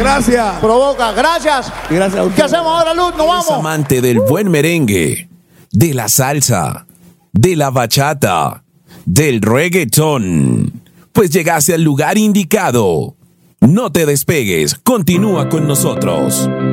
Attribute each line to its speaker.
Speaker 1: Gracias.
Speaker 2: Provoca. Gracias.
Speaker 1: Gracias a usted.
Speaker 2: ¿Qué hacemos ahora, Luz? Nos
Speaker 3: ¿Eres
Speaker 2: vamos.
Speaker 3: amante del buen merengue, de la salsa, de la bachata, del reggaetón? Pues llegaste al lugar indicado. No te despegues, continúa con nosotros.